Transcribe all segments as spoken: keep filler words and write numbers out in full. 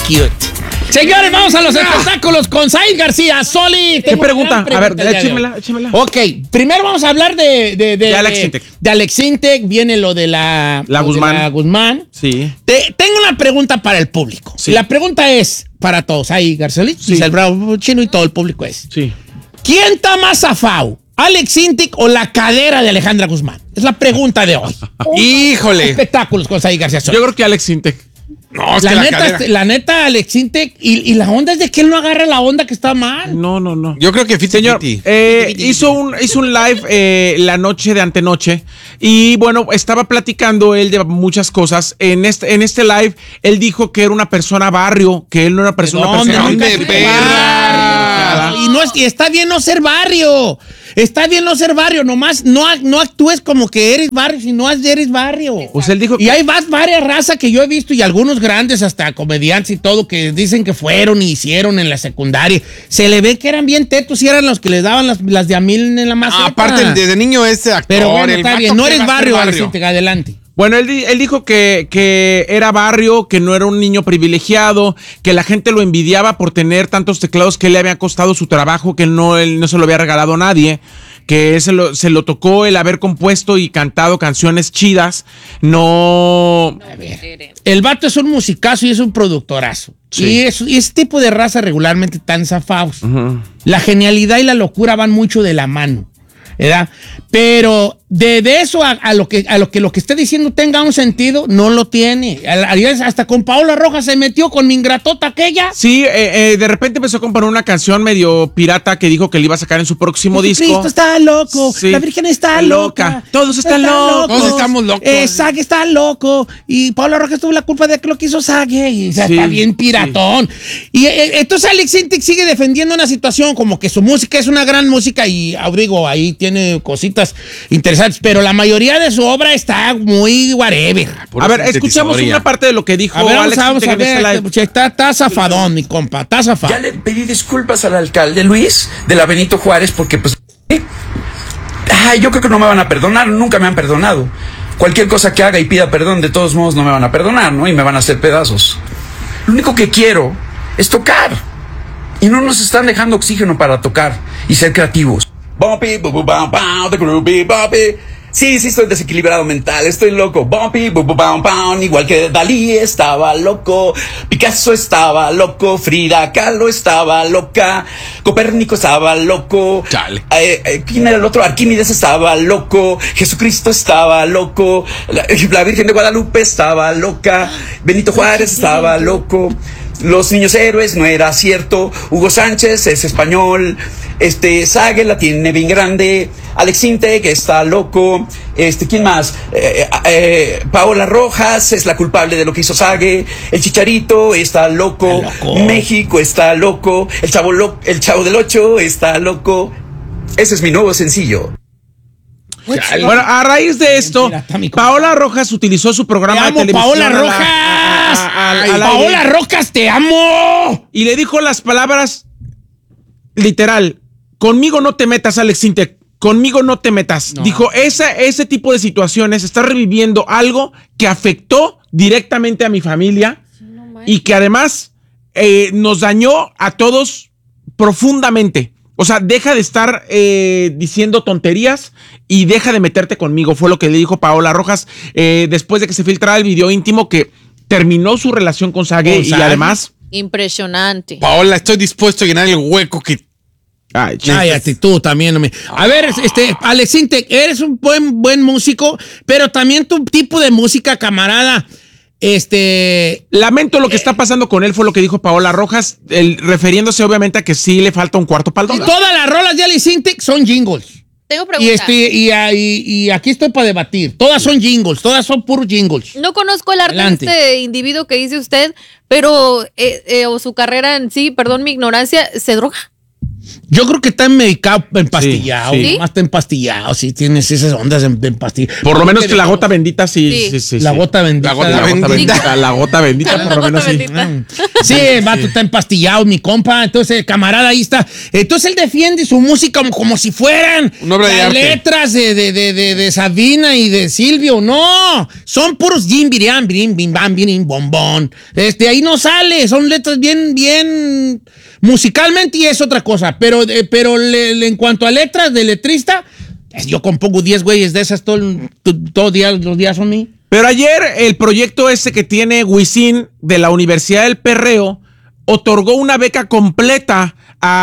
cute. Señores, vamos a los espectáculos con Said García. Soli. ¿Qué pregunta? A ver, échemela, échemela. Ok, primero vamos a hablar de... De, de, de Alex Sintek. De Alex Sintek, viene lo de la... La Guzmán. De la Guzmán. Sí. Te, tengo una pregunta para el público. Sí. La pregunta es para todos. Ahí, Garcelito, Sí. el Bravo Chino y todo el público es. Sí. ¿Quién está más zafado? ¿Alex Sintek o la cadera de Alejandra Guzmán? Es la pregunta de hoy. Híjole. Espectáculos con Said García. Yo creo que Alex Sintek. No, es La que la neta, cadera- la neta, Alex Sintek, y, y la onda es de que él no agarra la onda que está mal. No, no, no. Yo creo que fifty Señor, fifty. eh, hizo, un, hizo un live eh, la noche de antenoche y bueno, estaba platicando él de muchas cosas. En este, en este live, él dijo que era una persona barrio, que él no era una persona... ¿De dónde? persona Nunca ¿Dónde, fuiste perra? barrio. Y, no es, y está bien no ser barrio. Está bien no ser barrio. Nomás no, no actúes como que eres barrio, si no eres barrio. Pues él dijo Y que... hay más varias razas que yo he visto y algunos grandes, hasta comediantes y todo, que dicen que fueron y hicieron en la secundaria. Se le ve que eran bien tetos y eran los que les daban las, las de a mil en la maceta. Ah, aparte, desde niño ese actor. Pero bueno, el está vato bien. No que eres va a ser barrio, Alex Sintek, adelante. Bueno, él, di- él dijo que, que era barrio, que no era un niño privilegiado, que la gente lo envidiaba por tener tantos teclados que le había costado su trabajo, que no, él no se lo había regalado a nadie, que se lo, se lo tocó el haber compuesto y cantado canciones chidas. No... A ver, el vato es un musicazo y es un productorazo. Sí. Y, es, y ese tipo de raza regularmente tan zafados. La genialidad y la locura van mucho de la mano, ¿verdad? Pero de, de eso a, a, lo que, a lo que lo que esté diciendo tenga un sentido, no lo tiene. A- a- Hasta con Paola Rojas se metió con mi ingratota aquella. Sí, eh, eh, de repente empezó a componer una canción medio pirata que dijo que le iba a sacar en su próximo disco. Cristo está loco, Sí. la Virgen está Está loca. loca. Todos están locos. Todos estamos locos. Eh, Sague está loco. Y Paola Rojas tuvo la culpa de que lo que hizo Sague. Y, o sea, Sí, está bien piratón. Y eh, entonces Alex Sintek sigue defendiendo una situación como que su música es una gran música y Abrigo ahí tiene cositas interesantes, pero la mayoría de su obra está muy whatever. Puro A ver, escuchamos sintetizador y una ya. parte de lo que dijo A ver, vamos, Alex a- vamos Sintek a en este ver. live. Está, está zafadón, mi compa. Está zafado. Ya le pedí disculpas al alcalde Luis de la Benito Juárez porque pues... ¿eh? Ay, yo creo que no me van a perdonar, nunca me han perdonado. Cualquier cosa que haga y pida perdón, de todos modos no me van a perdonar, ¿no? Y me van a hacer pedazos. Lo único que quiero es tocar. Y no nos están dejando oxígeno para tocar y ser creativos. Bumpy, bu, bu, bam, bam, the groovy, bumpy. Sí, sí, estoy desequilibrado mental, estoy loco. Bumpy, bu, bu, bam, bam. Igual que Dalí estaba loco, Picasso estaba loco, Frida Kahlo estaba loca, Copérnico estaba loco. Chale. Eh, eh, ¿Quién era el otro? Arquímedes estaba loco, Jesucristo estaba loco, la, la Virgen de Guadalupe estaba loca, Benito Juárez estaba loco. Los niños héroes no era cierto. Hugo Sánchez es español. Este, Sague la tiene bien grande. Alex Sintek está loco. Este, ¿quién más? Eh, eh, Paola Rojas es la culpable de lo que hizo Sague. El Chicharito está loco. Está loco. México está loco. El chavo, lo, el chavo del Ocho está loco. Ese es mi nuevo sencillo. Chale. Bueno, a raíz de esto, pirata, mi compa. Paola Rojas utilizó su Te programa de amo, televisión. Paola a la- Rojas. a- a- al- Ay, al Paola aire, Rojas, te amo. y le dijo las palabras literal: conmigo no te metas, Alex Sintek. Conmigo no te metas. No. Dijo, esa, ese tipo de situaciones está reviviendo algo que afectó directamente a mi familia y que además eh, nos dañó a todos profundamente. O sea, deja de estar eh, diciendo tonterías y deja de meterte conmigo. Fue lo que le dijo Paola Rojas eh, después de que se filtrara el video íntimo que terminó su relación con Sague Con y Sague. además... Impresionante. Paola, estoy dispuesto a llenar el hueco que... Ay, Cállate tú también. hombre. A ver, este, Alex Sintek, eres un buen, buen músico, pero también tu tipo de música, camarada, este... Lamento lo que está pasando con él, fue lo que dijo Paola Rojas, el, refiriéndose obviamente a que sí le falta un cuarto para el Y dólar. todas las rolas de Alex Sintek son jingles. Tengo Y, pregunta. estoy, y, y- y aquí estoy para debatir. Todas son jingles, todas son puros jingles. No conozco el arte Adelante. de este individuo que dice usted, pero eh, eh, o su carrera en sí, perdón mi ignorancia, ¿se droga? Yo creo que está medicado, empastillado. Sí, sí. Más está empastillado. Sí, tienes esas ondas de, de empastillado. Por lo menos que la gota bendita sí. Sí. sí, sí, La sí. gota bendita. La gota La gota bendita. bendita, la gota bendita, La por lo gota menos sí. bendita. Sí, el vato está empastillado, mi compa. Entonces, el camarada ahí está. Entonces, él defiende su música como, como si fueran una obra de las arte. letras de, de, de, de, de Sabina y de Silvio. No, son puros jim, biriam, birim, bim, bam, birim, bombón. Este, ahí no sale. Son letras bien, bien musicalmente y es otra cosa. Pero, eh, pero le, le, en cuanto a letras de letrista, yo compongo diez güeyes de esas todo, todo, todo día, los días son mí. Pero ayer el proyecto ese que tiene Wisin de la Universidad del Perreo otorgó una beca completa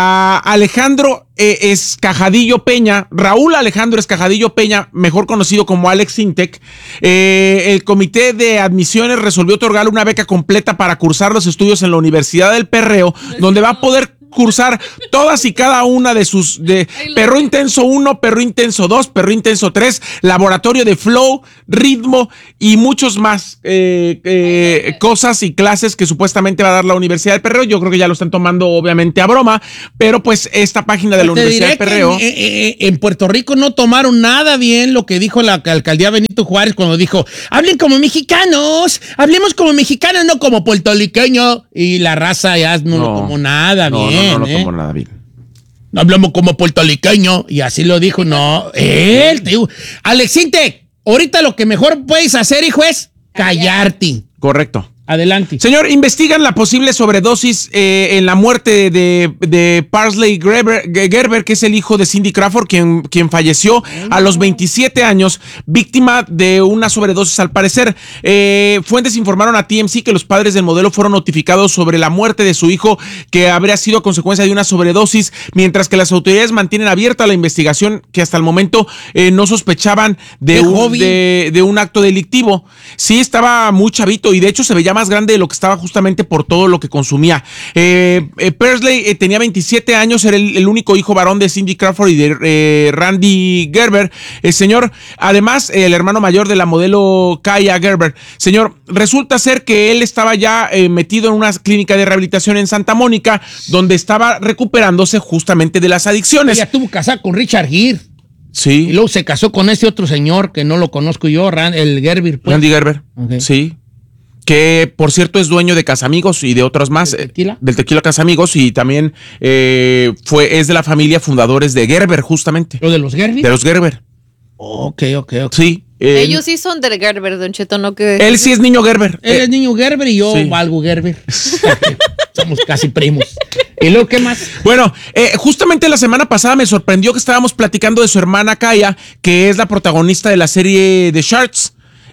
a Alejandro eh, Escajadillo Peña, Raúl Alejandro Escajadillo Peña, mejor conocido como Alex Sintek. Eh, el comité de admisiones resolvió otorgarle una beca completa para cursar los estudios en la Universidad del Perreo, donde va a poder cursar todas y cada una de sus de Perro Intenso uno, Perro Intenso dos, Perro Intenso tres, Laboratorio de Flow, Ritmo y muchos más eh, eh, cosas y clases que supuestamente va a dar la Universidad del Perreo. Yo creo que ya lo están tomando obviamente a broma, pero pues esta página de la Te Universidad diré del Perreo... que en, en, en Puerto Rico no tomaron nada bien lo que dijo la alcaldía Benito Juárez cuando dijo, hablen como mexicanos, hablemos como mexicanos, no como puertorriqueños. Y la raza ya no, no lo tomó nada no, bien. No, no, no ¿eh? tomó nada bien. No hablamos como puertorriqueño. Y así lo dijo, no. Él, te digo. Alexinte, ahorita lo que mejor puedes hacer, hijo, es callarte. Correcto. Adelante. Señor, investigan la posible sobredosis eh, en la muerte de, de Parsley Gerber, Gerber, que es el hijo de Cindy Crawford, quien, quien falleció a los veintisiete años, víctima de una sobredosis al parecer. Eh, fuentes informaron a T M Z que los padres del modelo fueron notificados sobre la muerte de su hijo, que habría sido a consecuencia de una sobredosis, mientras que las autoridades mantienen abierta la investigación, que hasta el momento eh, no sospechaban de un, de, de un acto delictivo. Sí, estaba muy chavito y de hecho se veía más grande de lo que estaba justamente por todo lo que consumía. Eh, eh, Parsley eh, tenía veintisiete años, era el, el único hijo varón de Cindy Crawford y de eh, Randy Gerber. El señor, además, el hermano mayor de la modelo Kaya Gerber. Señor, resulta ser que él estaba ya eh, metido en una clínica de rehabilitación en Santa Mónica, donde estaba recuperándose justamente de las adicciones. Ella estuvo casada con Richard Gere. Sí. Y luego se casó con ese otro señor que no lo conozco yo, Rand, el Gerber. Pues. Randy Gerber. Okay. Sí. Que, por cierto, es dueño de Casamigos y de otros más. ¿Del tequila? Del tequila Casamigos y también eh, fue, es de la familia fundadores de Gerber, justamente. ¿Lo de los Gerber? De los Gerber. Ok, ok, ok. Sí. Eh, Ellos sí son del Gerber, Don Cheto, ¿no? Que... Él sí es niño Gerber. Él eh, es niño Gerber y yo sí. valgo Gerber. Somos casi primos. ¿Y luego qué más? Bueno, eh, justamente la semana pasada me sorprendió que estábamos platicando de su hermana Kaya, que es la protagonista de la serie The Sharks.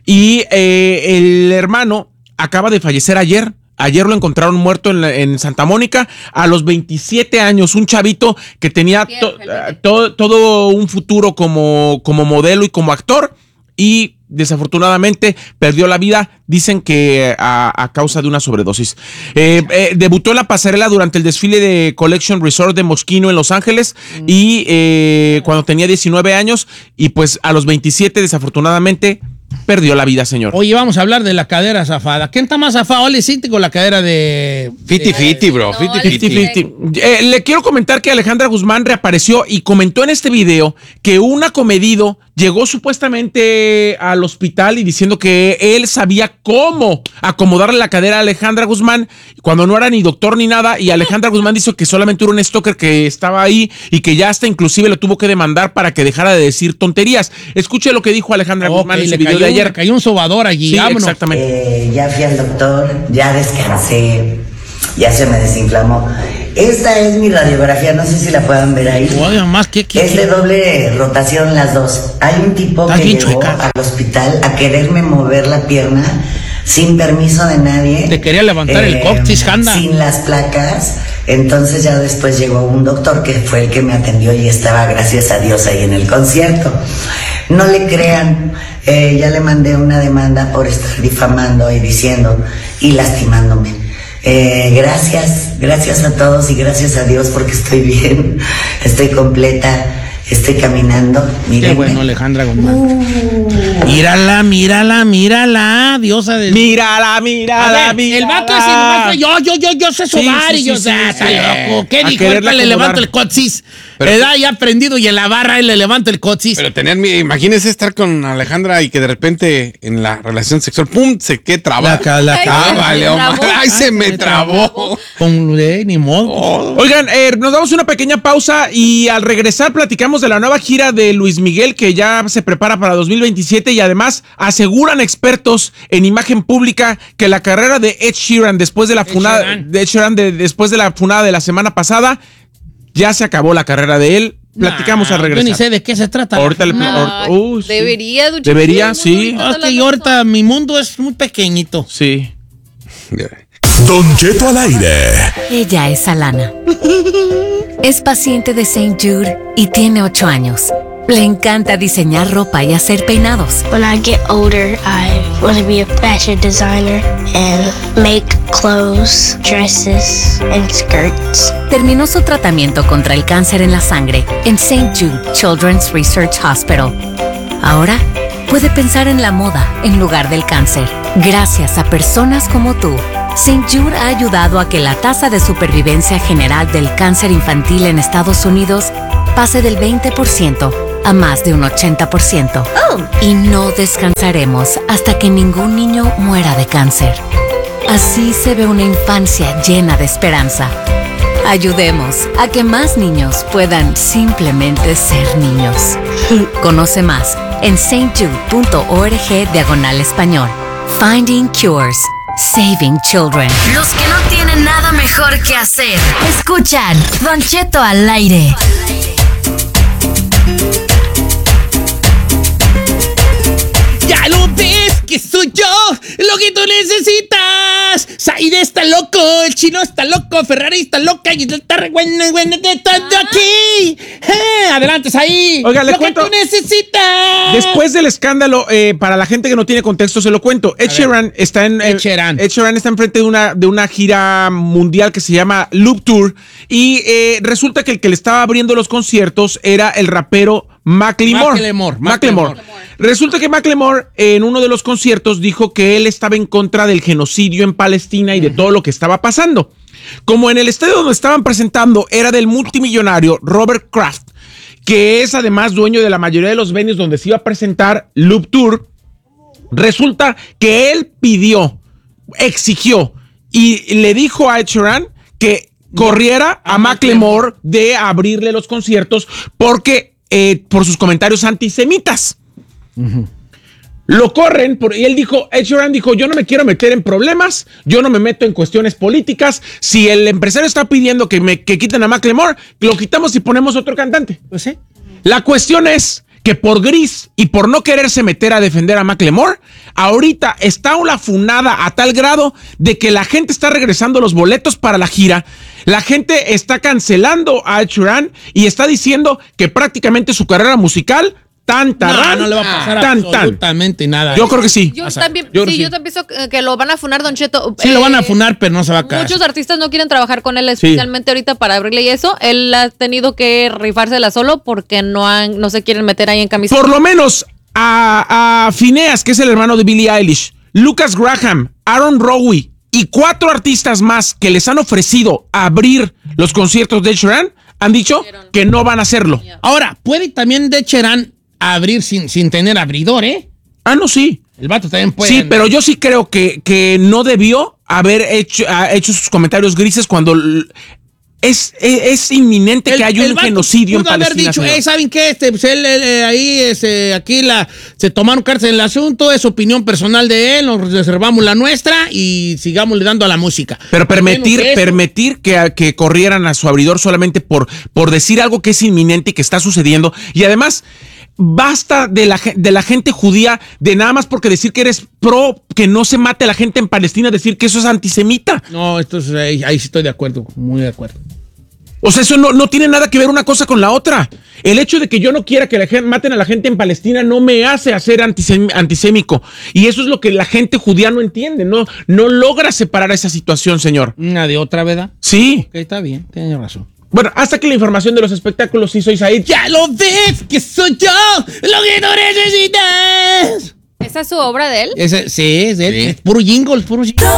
Y eh, el hermano acaba de fallecer ayer. Ayer lo encontraron muerto en, la, en Santa Mónica a los veintisiete años. Un chavito que tenía to, to, todo un futuro como, como modelo y como actor. Y desafortunadamente perdió la vida, dicen que a, a causa de una sobredosis. Eh, eh, debutó en la pasarela durante el desfile de Collection Resort de Moschino en Los Ángeles mm. y eh, cuando tenía diecinueve años y pues a los veintisiete desafortunadamente perdió la vida, señor. Oye, vamos a hablar de la cadera zafada. ¿Quién está más zafado? ¿Le hiciste con la cadera de... cincuenta cincuenta, bro. cincuenta cincuenta. Eh, le quiero comentar que Alejandra Guzmán reapareció y comentó en este video que un acomedido llegó supuestamente al hospital y diciendo que él sabía cómo acomodarle la cadera a Alejandra Guzmán cuando no era ni doctor ni nada, y Alejandra Guzmán dijo que solamente era un stalker que estaba ahí y que ya hasta inclusive lo tuvo que demandar para que dejara de decir tonterías. Escuche lo que dijo Alejandra okay, Guzmán en ese video de ayer. Le cayó un sobador allí, sí, vámonos. Exactamente. Eh, ya fui al doctor, ya descansé, ya se me desinflamó. Esta es mi radiografía, no sé si la puedan ver ahí. Oye, más, ¿qué, qué, es qué? de doble rotación las dos. Hay un tipo que llegó chueca? al hospital a quererme mover la pierna sin permiso de nadie. Te quería levantar eh, el coxis, anda. Sin las placas. Entonces ya después llegó un doctor que fue el que me atendió y estaba, gracias a Dios, ahí en el concierto. No le crean, eh, ya le mandé una demanda por estar difamando y diciendo y lastimándome. Eh, gracias, gracias a todos y gracias a Dios porque estoy bien, estoy completa esté caminando. Mírenme. Qué bueno, Alejandra Guzmán. Uh. Mírala, mírala, mírala, diosa de... Mírala, mírala, A ver, mírala. el vato es el vato, yo, yo, yo, yo sé sobar Sí, sí, y yo sí, sé, sí, está sí. loco. ¿Qué A dijo? quererla Ahorita le acomodar. levanto el coxis. Pero- Le da ya prendido y en la barra él le levanto el coxis. Pero tener, mi- imagínese estar con Alejandra y que de repente en la relación sexual, ¡pum! Se que traba. La ca- la Ay, ca- Ah, se vale, me hombre. trabó. Ay, se me trabó. Con eh, ni modo. Oh. Oigan, eh, nos damos una pequeña pausa y al regresar platicamos de la nueva gira de Luis Miguel que ya se prepara para dos mil veintisiete y además aseguran expertos en imagen pública que la carrera de Ed Sheeran después de la Ed funada Sheeran. de Ed Sheeran de- después de la funada de la semana pasada ya se acabó la carrera de él. Platicamos Nah, al Yo ni regresar. sé de qué se trata. Ahorita le- No. ahorita- uh, sí. Debería, Don Cheto, Debería, el mundo sí. ahorita No, es está que yo ahorita mi mundo es muy pequeñito. Sí. Don Cheto al aire. Ella es Alana. Es paciente de Saint Jude y tiene ocho años. Le encanta diseñar ropa y hacer peinados. When I get older, I want to be a fashion designer and make clothes, dresses, and skirts. Terminó su tratamiento contra el cáncer en la sangre en Saint Jude Children's Research Hospital. Ahora puede pensar en la moda en lugar del cáncer. Gracias a personas como tú, Saint Jude ha ayudado a que la tasa de supervivencia general del cáncer infantil en Estados Unidos pase del veinte por ciento a más de un ochenta por ciento. Y no descansaremos hasta que ningún niño muera de cáncer. Así se ve una infancia llena de esperanza. Ayudemos a que más niños puedan simplemente ser niños. Conoce más en stjude.org diagonal español. Finding Cures. Saving Children. Los que no tienen nada mejor que hacer. Escuchan Don Cheto al aire. Ya lo ves que soy yo lo que tú necesitas. Said está loco, el chino está loco, Ferrari está loca y está re buena, buena de todo aquí. Eh, adelante, Said. Oiga, le lo cuento- que tú necesitas. Después del escándalo, eh, para la gente que no tiene contexto, se lo cuento. Ed Sheeran está en Ed Sheeran. Ed Sheeran está enfrente de una, de una gira mundial que se llama Loop Tour. Y eh, resulta que el que le estaba abriendo los conciertos era el rapero Macklemore. Macklemore, Macklemore. Resulta que Macklemore en uno de los conciertos dijo que él estaba en contra del genocidio en Palestina y de todo lo que estaba pasando. Como en el estadio donde estaban presentando era del multimillonario Robert Kraft, que es además dueño de la mayoría de los venues donde se iba a presentar Loop Tour, resulta que él pidió, exigió y le dijo a Ed Sheeran que corriera a Macklemore de abrirle los conciertos porque eh, por sus comentarios antisemitas. Lo corren por, y él dijo, Ed Sheeran dijo, yo no me quiero meter en problemas, yo no me meto en cuestiones políticas. Si el empresario está pidiendo que me que quiten a Macklemore, lo quitamos y ponemos otro cantante. Pues sí. La cuestión es que por gris y por no quererse meter a defender a Macklemore, ahorita está una funada a tal grado de que la gente está regresando los boletos para la gira. La gente está cancelando a Ed Sheeran y está diciendo que prácticamente su carrera musical tan No, tarán, no le va a pasar tan, tan. absolutamente nada. Yo creo que sí. Yo O sea, también, yo creo sí, que yo sí. también pienso que que lo van a funar, Don Cheto. Sí, lo van a Eh, funar, pero no se va a caer. Muchos artistas no quieren trabajar con él, especialmente ahorita para abrirle y eso. Él ha tenido que rifársela solo porque no han, no se quieren meter ahí en camisa. Por lo menos a, a Phineas, que es el hermano de Billie Eilish, Lucas Graham, Aaron Rowe y cuatro artistas más que les han ofrecido abrir los conciertos de Ed Sheeran, han dicho que no van a hacerlo. Ahora, puede también de Sheeran abrir sin, sin tener abridor, ¿eh? Ah, no, sí. El vato también puede. Sí, pero yo sí creo que, que no debió haber hecho, ha hecho sus comentarios grises cuando l- es, es, es inminente El- que haya el un vato genocidio en pudo haber Palestina. dicho, señor. eh, ¿saben qué? Este, pues él, él, eh, ahí, este, aquí la, se tomaron cartas en el asunto, es opinión personal de él, nos reservamos la nuestra y sigamos le dando a la música. Pero Al permitir, menos eso. permitir que, que corrieran a su abridor solamente por, por decir algo que es inminente y que está sucediendo. Y además, basta de la, ge- de la gente judía de nada más porque decir que eres pro que no se mate a la gente en Palestina, decir que eso es antisemita. No, esto es, ahí, ahí sí estoy de acuerdo, muy de acuerdo. O sea, eso no, no tiene nada que ver una cosa con la otra. El hecho de que yo no quiera que la gente, maten a la gente en Palestina no me hace hacer antisem- antisémico. Y eso es lo que la gente judía no entiende. No, no logra separar esa situación, señor. Una de otra, ¿verdad? Sí. Ok, está bien, tiene razón. Bueno, hasta aquí la información de los espectáculos. Sí, soy Said. Ya lo ves, que soy yo lo que tú necesitas. ¿Esa es su obra de él? Ese, sí, es de él. Sí. Es puro jingle, puro jingle.